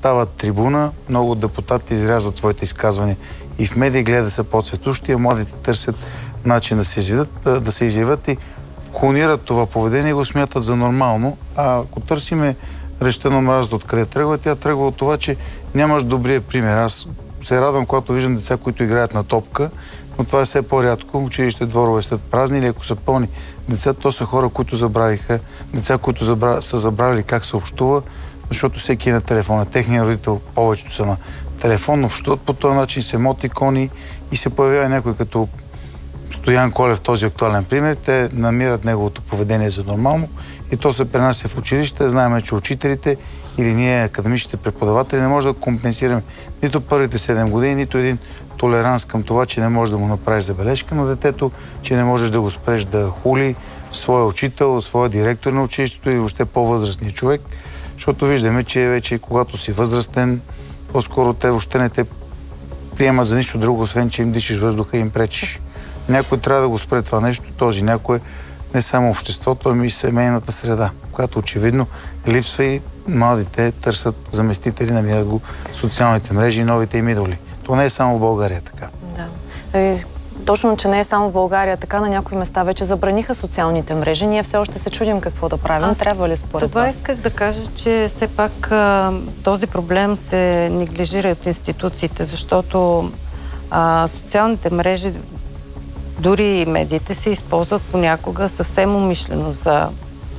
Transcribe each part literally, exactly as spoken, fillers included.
стават трибуна, много депутати изрязват своите изказвания и в медии, гледа да са по-цветущи, а младите търсят начин да се изявят, да се изявят и клонират това поведение и го смятат за нормално. А ако търсиме речта на омразата откъде тръгва, тя тръгва от това, че нямаш добрия пример. Аз се радвам, когато виждам деца, които играят на топка, но това е все по-рядко. Училище дворове след празни или ако са пълни деца, то са хора, които забравиха, деца, които забра... са забравили как се общува, защото всеки е на телефона. Техният родител, повечето са на телефон, общуват по този начин, се емотикони и се появява някой като Стоян Колев, този актуален пример. Те намират неговото поведение за нормално и то се пренася в училище. Знаем, че учителите или ние, академичните преподаватели, не може да компенсираме нито първите седем години, нито един толеранс към това, че не можеш да му направиш забележка на детето, че не можеш да го спреш да хули своя учител, своя директор на училището и въобще по-възрастния човек. Защото виждаме, че вече когато си възрастен, по-скоро те въобще не те приемат за нищо друго, освен че им дишиш въздуха и им пречиш. Някой трябва да го спре това нещо, този някой не само обществото, ами и семейната среда, която очевидно липсва и младите търсят заместители, намират го в социалните мрежи и новите им идоли. То не е само в България така. Да. И точно, че не е само в България така, на някои места вече забраниха социалните мрежи. Ние все още се чудим какво да правим. Аз трябва ли според това вас? Това исках да кажа, че все пак а, този проблем се неглижира от институциите, защото а, социалните мрежи, дори и медиите, се използват понякога съвсем умишлено за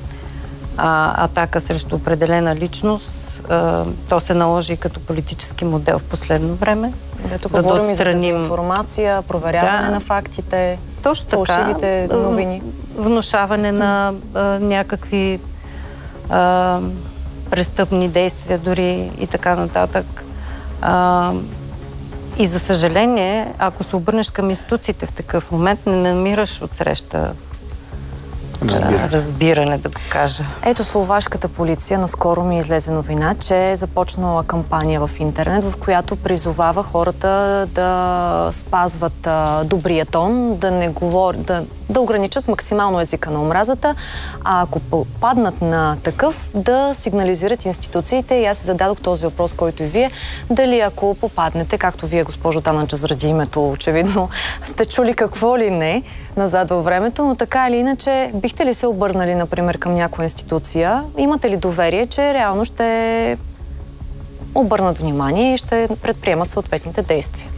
а, атака срещу определена личност. А, то се наложи като политически модел в последно време. Да, тук говорим да отстраним... за информация, проверяване да. на фактите, фалшивите новини. Внушаване на а, някакви а, престъпни действия дори и така нататък. А, и за съжаление, ако се обърнеш към институциите в такъв момент, не намираш отсреща разбиране. разбиране, да го кажа. Ето, словашката полиция наскоро ми излезе новина, че е започнала кампания в интернет, в която призовава хората да спазват а, добрия тон, да не говорят, да, да ограничат максимално езика на омразата, а ако попаднат на такъв, да сигнализират институциите. И аз си зададох този въпрос, който и вие, дали ако попаднете, както вие, госпожо Танаджа, заради името, очевидно, сте чули какво ли не назад във времето, но така или иначе, бихте ли се обърнали, например, към някоя институция? Имате ли доверие, че реално ще обърнат внимание и ще предприемат съответните действия?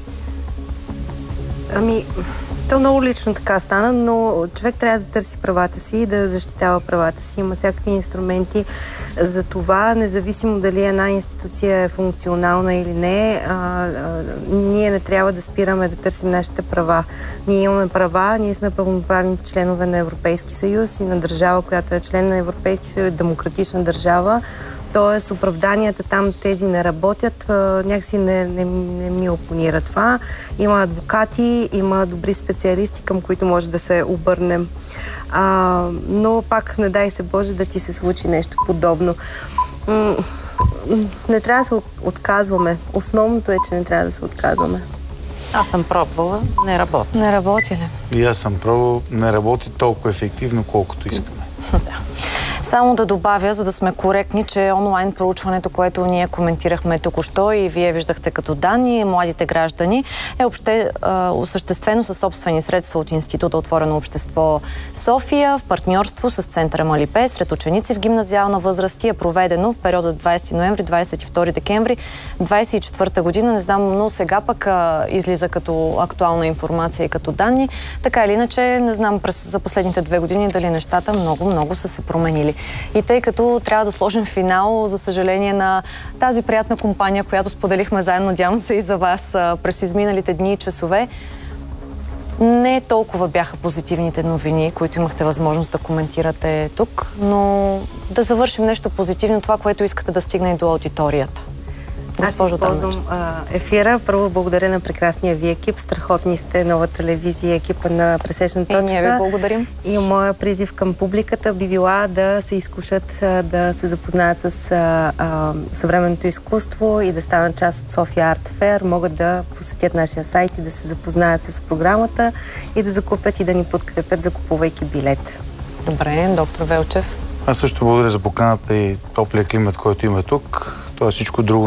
Ами, то много лично така стана, но човек трябва да търси правата си и да защитава правата си. Има всякакви инструменти за това, независимо дали една институция е функционална или не. А, а, ние не трябва да спираме да търсим нашите права. Ние имаме права, ние сме пълноправни членове на Европейски съюз и на държава, която е член на Европейски съюз, демократична държава. Тоест, оправданията там, тези не работят, някакси не, не, не ми опонира това. Има адвокати, има добри специалисти, към които може да се обърнем. А, но пак, не дай се Боже, да ти се случи нещо подобно. Не трябва да се отказваме. Основното е, че не трябва да се отказваме. Аз съм пробвала, не работи. Не работи ли? И аз съм пробвал, не работи толкова ефективно, колкото искаме. Да. Само да добавя, за да сме коректни, че онлайн проучването, което ние коментирахме току-що и вие виждахте като данни, младите граждани, е обще, а, осъществено със собствени средства от Института Отворено общество София в партньорство с Центъра Малипе сред ученици в гимназиална възраст и е проведено в периода двадесети ноември – двадесет и втори декември двадесет и четвърта година. Не знам, но сега пък а, излиза като актуална информация и като данни. Така или иначе, не знам през, за последните две години дали нещата много-много са се променили. И тъй като трябва да сложим финал, за съжаление, на тази приятна компания, която споделихме заедно, надявам се и за вас през изминалите дни и часове, не толкова бяха позитивните новини, които имахте възможност да коментирате тук, но да завършим нещо позитивно, това, което искате да стигне и до аудиторията. Аз ще използвам а, ефира. Първо благодаря на прекрасния ви екип. Страхотни сте, Нова телевизия, екипа на Пресечна точка. И ние ви благодарим. И моя призив към публиката би била да се изкушат, да се запознаят с а, а, съвременното изкуство и да станат част от София Арт Фер. Могат да посетят нашия сайт и да се запознаят с програмата и да закупят и да ни подкрепят, закупувайки билет. Добре, доктор Велчев. Аз също благодаря за поканата и топлия климат, който има тук. Това е всичко друго.